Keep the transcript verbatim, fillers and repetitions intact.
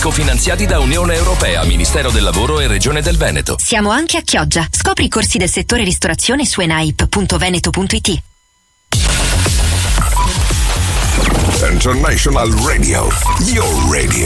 Cofinanziati da Unione Europea, Ministero del Lavoro e Regione del Veneto. Siamo anche a Chioggia. Scopri i corsi del settore ristorazione su enaip punto veneto punto it. International Radio, your radio.